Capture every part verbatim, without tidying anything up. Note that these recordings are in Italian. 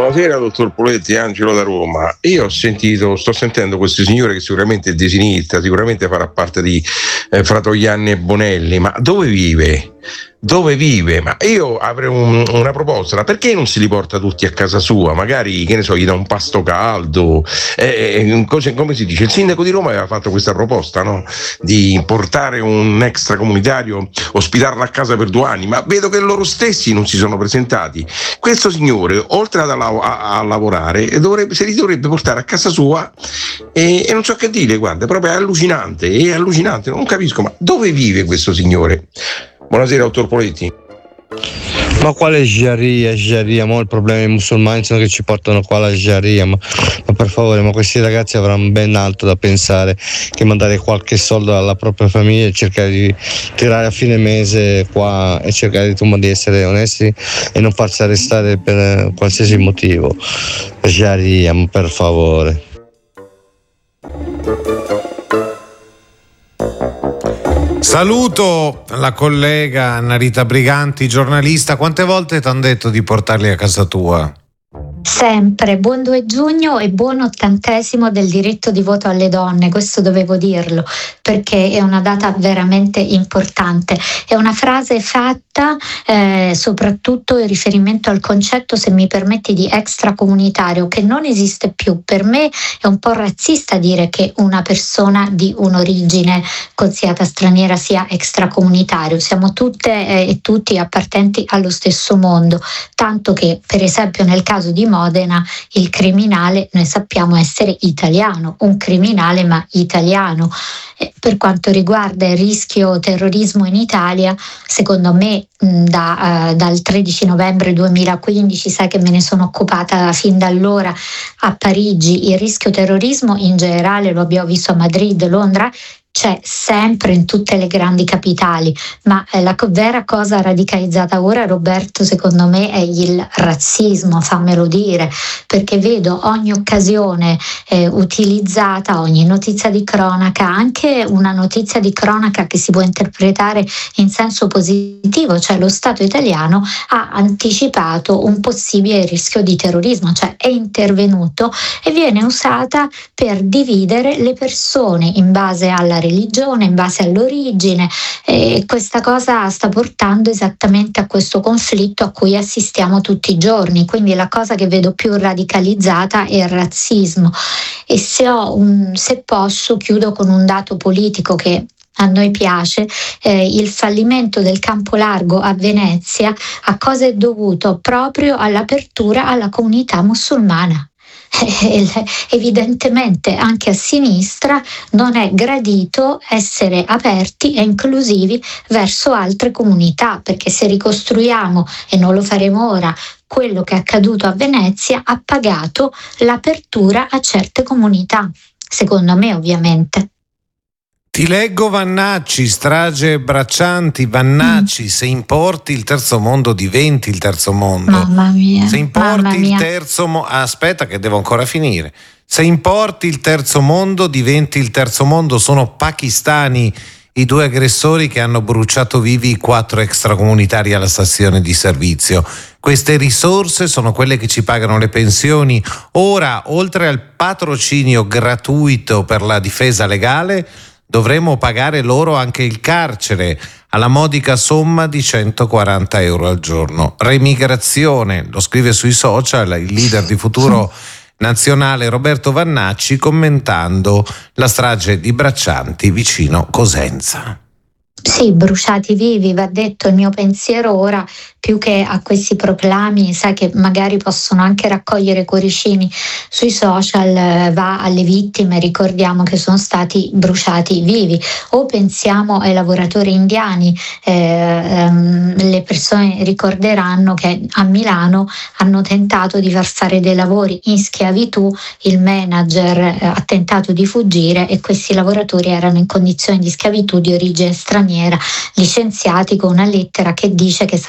Buonasera dottor Poletti, Angelo da Roma. Io ho sentito, sto sentendo questo signore che sicuramente è di sinistra, sicuramente farà parte di eh, Fratoianni e Bonelli, ma dove vive? Dove vive? Ma io avrei un, una proposta: perché non si li porta tutti a casa sua? Magari, che ne so, gli dà un pasto caldo, eh, cose, come si dice, il sindaco di Roma aveva fatto questa proposta, no? Di portare un extracomunitario, ospitarlo a casa per due anni, ma vedo che loro stessi non si sono presentati. Questo signore, oltre ad, a, a, a lavorare, dovrebbe, se li dovrebbe portare a casa sua e, e non so che dire, guarda, proprio è allucinante, è allucinante, non capisco, ma dove vive questo signore? Buonasera dottor Poletti. Ma quale Sharia, Sharia? Mo il problema dei musulmani sono che ci portano qua la Sharia, ma, ma per favore, ma questi ragazzi avranno ben altro da pensare che mandare qualche soldo alla propria famiglia e cercare di tirare a fine mese qua e cercare di, di essere onesti e non farsi arrestare per qualsiasi motivo. Sharia, ma per favore. Saluto la collega Anna Rita Briganti, giornalista. Quante volte ti hanno detto di portarli a casa tua? Sempre. Buon due giugno e buon ottantesimo del diritto di voto alle donne, questo dovevo dirlo perché è una data veramente importante. È una frase fatta eh, soprattutto in riferimento al concetto, se mi permetti, di extracomunitario, che non esiste più. Per me è un po' razzista dire che una persona di un'origine considerata straniera sia extracomunitario. Siamo tutte eh, e tutti appartenenti allo stesso mondo, tanto che per esempio nel caso di Modena il criminale noi sappiamo essere italiano, un criminale ma italiano. E per quanto riguarda il rischio terrorismo in Italia, secondo me da, uh, dal tredici novembre duemilaquindici, sai che me ne sono occupata fin da allora a Parigi, il rischio terrorismo in generale lo abbiamo visto a Madrid, Londra, c'è sempre in tutte le grandi capitali, ma la vera cosa radicalizzata ora, Roberto, secondo me è il razzismo, fammelo dire, perché vedo ogni occasione eh, utilizzata, ogni notizia di cronaca, anche una notizia di cronaca che si può interpretare in senso positivo, cioè lo Stato italiano ha anticipato un possibile rischio di terrorismo, cioè è intervenuto e viene usata per dividere le persone in base alla religione, in base all'origine, e questa cosa sta portando esattamente a questo conflitto a cui assistiamo tutti i giorni. Quindi la cosa che vedo più radicalizzata è il razzismo. E se ho un, se posso chiudo con un dato politico che a noi piace, eh, il fallimento del campo largo a Venezia a cosa è dovuto? Proprio all'apertura alla comunità musulmana. Evidentemente anche a sinistra non è gradito essere aperti e inclusivi verso altre comunità, perché se ricostruiamo, e non lo faremo ora, quello che è accaduto a Venezia ha pagato l'apertura a certe comunità, secondo me ovviamente. Ti leggo Vannacci, strage Braccianti, Vannacci, mm. se importi il terzo mondo diventi il terzo mondo. Mamma mia. Se importi mamma mia. il terzo mondo, ah, aspetta che devo ancora finire. Se importi il terzo mondo diventi il terzo mondo. Sono pakistani i due aggressori che hanno bruciato vivi i quattro extracomunitari alla stazione di servizio. Queste risorse sono quelle che ci pagano le pensioni. Ora, oltre al patrocinio gratuito per la difesa legale, dovremo pagare loro anche il carcere alla modica somma di centoquaranta euro al giorno. Remigrazione, lo scrive sui social il leader di Futuro Nazionale Roberto Vannacci commentando la strage di Braccianti vicino Cosenza. Sì, bruciati vivi, va detto il mio pensiero ora più che a questi proclami, sai che magari possono anche raccogliere cuoricini sui social, va alle vittime, ricordiamo che sono stati bruciati vivi, o pensiamo ai lavoratori indiani, eh, ehm, le persone ricorderanno che a Milano hanno tentato di far fare dei lavori in schiavitù, il manager eh, ha tentato di fuggire e questi lavoratori erano in condizioni di schiavitù di origine straniera, licenziati con una lettera che dice che è stata pubblicata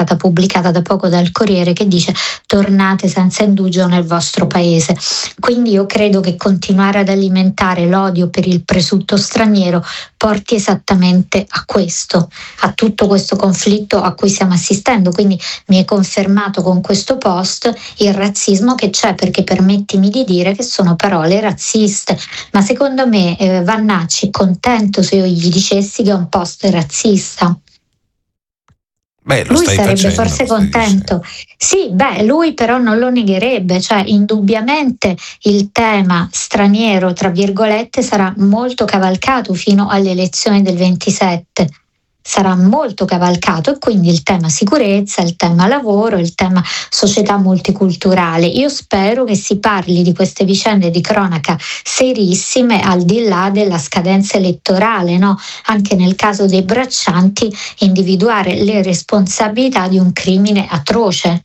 pubblicata da poco dal Corriere, che dice: tornate senza indugio nel vostro paese. Quindi io credo che continuare ad alimentare l'odio per il presunto straniero porti esattamente a questo, a tutto questo conflitto a cui stiamo assistendo. Quindi mi è confermato con questo post il razzismo che c'è, perché permettimi di dire che sono parole razziste, ma secondo me eh, Vannacci è contento se io gli dicessi che è un post razzista. Beh, lo lui stai sarebbe facendo, forse lo stai contento. Sì, beh, lui però non lo negherebbe, cioè indubbiamente il tema straniero, tra virgolette, sarà molto cavalcato fino alle elezioni del ventisette. Sarà molto cavalcato, e quindi il tema sicurezza, il tema lavoro, il tema società multiculturale. Io spero che si parli di queste vicende di cronaca serissime, al di là della scadenza elettorale, no? Anche nel caso dei braccianti, individuare le responsabilità di un crimine atroce.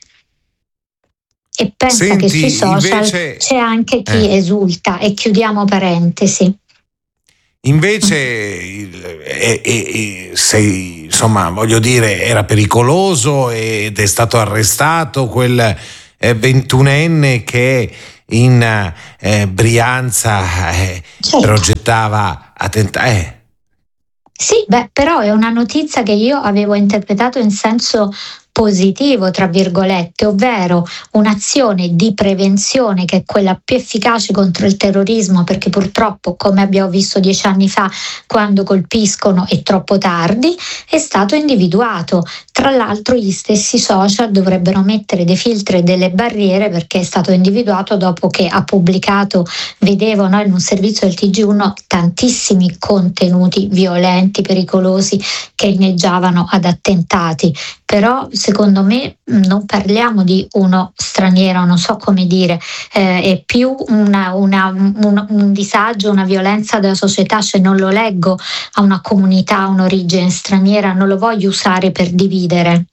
E pensa Senti, che sui social invece, c'è anche chi eh. esulta, e chiudiamo parentesi. Invece eh, eh, sei, insomma, voglio dire, era pericoloso ed è stato arrestato quel eh, ventunenne che in eh, Brianza eh, Certo. progettava attentati. Eh. Sì, beh, però è una notizia che io avevo interpretato in senso positivo, tra virgolette, ovvero un'azione di prevenzione che è quella più efficace contro il terrorismo, perché purtroppo, come abbiamo visto dieci anni fa, quando colpiscono è troppo tardi, è stato individuato. Tra l'altro gli stessi social dovrebbero mettere dei filtri e delle barriere, perché è stato individuato dopo che ha pubblicato, vedevo no, in un servizio del T G uno, tantissimi contenuti violenti, pericolosi, che inneggiavano ad attentati. Però secondo me non parliamo di uno straniero, non so come dire, eh, è più una, una, un, un disagio, una violenza della società, cioè non lo leggo a una comunità, a un'origine straniera, non lo voglio usare per dividere.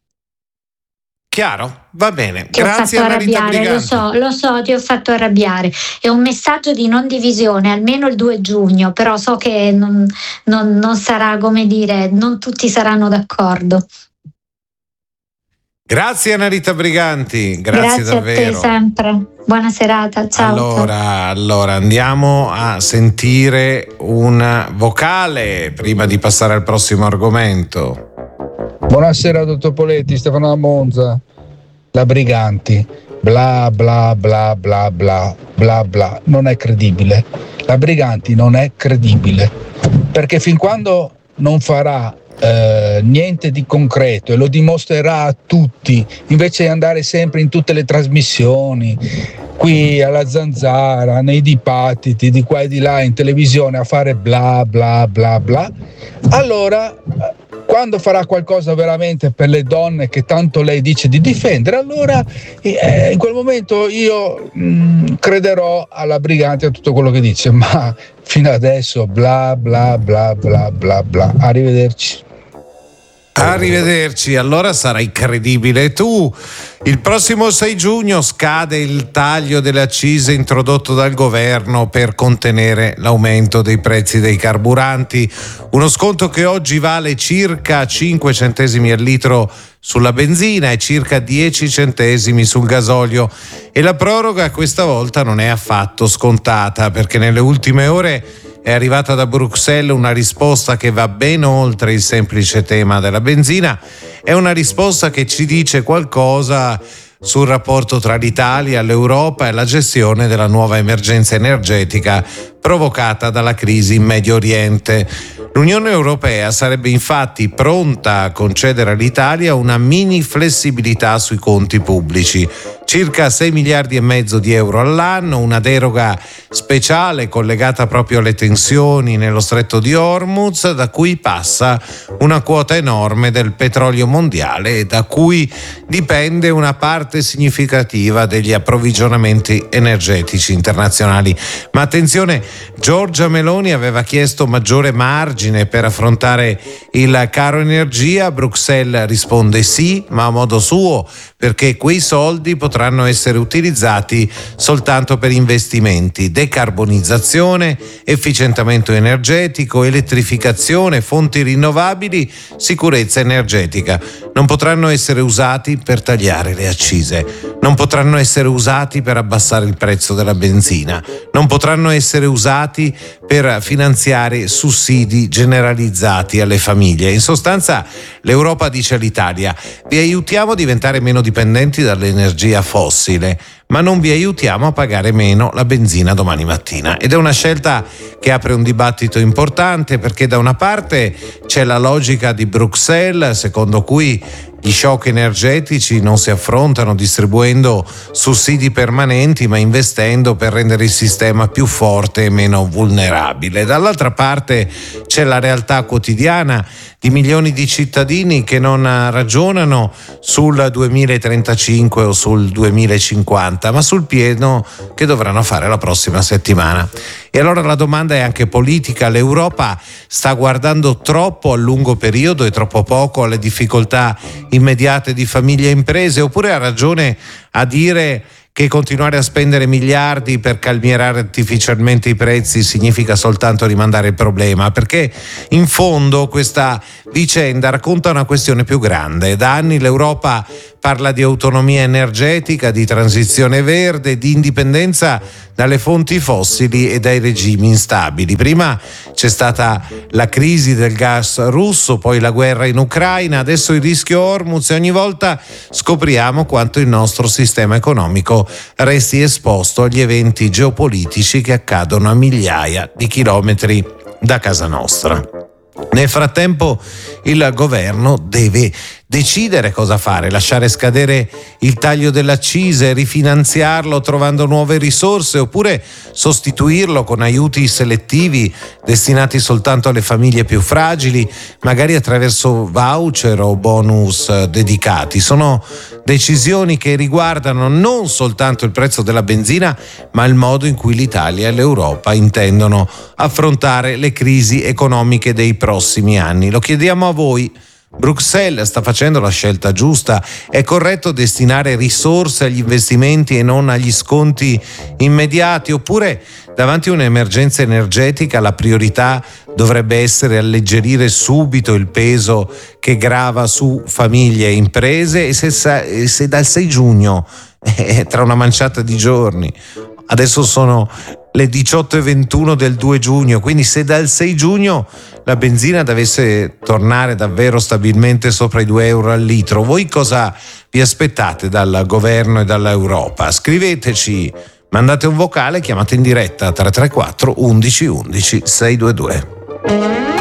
Chiaro? Va bene. Ti Grazie ho fatto Annalita arrabbiare, lo Briganti. so, lo so, ti ho fatto arrabbiare. È un messaggio di non divisione, almeno il due giugno, però so che non, non, non sarà, come dire, non tutti saranno d'accordo. Grazie Annalita Briganti, grazie, Grazie davvero. a te sempre. Buona serata, ciao. Allora, ciao. allora andiamo a sentire un vocale prima di passare al prossimo argomento. Buonasera dottor Poletti, Stefano da Monza. La Briganti, bla bla bla bla bla bla bla, non è credibile. La Briganti non è credibile, perché fin quando non farà eh, niente di concreto e lo dimostrerà a tutti, invece di andare sempre in tutte le trasmissioni, qui alla Zanzara, nei dibattiti di qua e di là in televisione a fare bla bla bla bla, allora quando farà qualcosa veramente per le donne che tanto lei dice di difendere, allora eh, in quel momento io mh, crederò alla Briganti, a tutto quello che dice, ma fino adesso bla bla bla bla bla bla. Arrivederci. Arrivederci, allora sarai credibile tu. Il prossimo sei giugno scade il taglio delle accise introdotto dal governo per contenere l'aumento dei prezzi dei carburanti, uno sconto che oggi vale circa cinque centesimi al litro sulla benzina e circa dieci centesimi sul gasolio, e la proroga questa volta non è affatto scontata, perché nelle ultime ore è arrivata da Bruxelles una risposta che va ben oltre il semplice tema della benzina. È una risposta che ci dice qualcosa sul rapporto tra l'Italia, l'Europa e la gestione della nuova emergenza energetica provocata dalla crisi in Medio Oriente. L'Unione Europea sarebbe infatti pronta a concedere all'Italia una mini flessibilità sui conti pubblici, circa sei miliardi e mezzo di euro all'anno, una deroga speciale collegata proprio alle tensioni nello stretto di Hormuz, da cui passa una quota enorme del petrolio mondiale e da cui dipende una parte significativa degli approvvigionamenti energetici internazionali. Ma attenzione, Giorgia Meloni aveva chiesto maggiore margine per affrontare il caro energia. Bruxelles risponde sì, ma a modo suo, perché quei soldi potranno essere utilizzati soltanto per investimenti, decarbonizzazione, efficientamento energetico, elettrificazione, fonti rinnovabili, sicurezza energetica. Non potranno essere usati per tagliare le accise, non potranno essere usati per abbassare il prezzo della benzina, non potranno essere usati per finanziare sussidi generalizzati alle famiglie. In sostanza, l'Europa dice all'Italia: vi aiutiamo a diventare meno dipendenti dall'energia fossile, ma non vi aiutiamo a pagare meno la benzina domani mattina. Ed è una scelta che apre un dibattito importante, perché da una parte c'è la logica di Bruxelles, secondo cui gli shock energetici non si affrontano distribuendo sussidi permanenti, ma investendo per rendere il sistema più forte e meno vulnerabile. Dall'altra parte c'è la realtà quotidiana di milioni di cittadini che non ragionano sul duemilatrentacinque o sul duemilacinquanta, ma sul pieno che dovranno fare la prossima settimana. E allora la domanda è anche politica. L'Europa sta guardando troppo a lungo periodo e troppo poco alle difficoltà immediate di famiglie e imprese, oppure ha ragione a dire che continuare a spendere miliardi per calmierare artificialmente i prezzi significa soltanto rimandare il problema? Perché in fondo questa vicenda racconta una questione più grande. Da anni l'Europa parla di autonomia energetica, di transizione verde, di indipendenza dalle fonti fossili e dai regimi instabili. Prima c'è stata la crisi del gas russo, poi la guerra in Ucraina, adesso il rischio Hormuz, e ogni volta scopriamo quanto il nostro sistema economico resti esposto agli eventi geopolitici che accadono a migliaia di chilometri da casa nostra. Nel frattempo il governo deve decidere cosa fare: lasciare scadere il taglio delle accise, rifinanziarlo trovando nuove risorse, oppure sostituirlo con aiuti selettivi destinati soltanto alle famiglie più fragili, magari attraverso voucher o bonus dedicati. Sono decisioni che riguardano non soltanto il prezzo della benzina, ma il modo in cui l'Italia e l'Europa intendono affrontare le crisi economiche dei prossimi anni. Lo chiediamo a voi. Bruxelles sta facendo la scelta giusta? È corretto destinare risorse agli investimenti e non agli sconti immediati? Oppure davanti a un'emergenza energetica la priorità dovrebbe essere alleggerire subito il peso che grava su famiglie e imprese? E se, se dal sei giugno, eh, tra una manciata di giorni, adesso sono le diciotto e ventuno del due giugno, quindi se dal sei giugno la benzina dovesse tornare davvero stabilmente sopra i due euro al litro, voi cosa vi aspettate dal governo e dall'Europa? Scriveteci, mandate un vocale, chiamate in diretta tre tre quattro undici undici sei due due.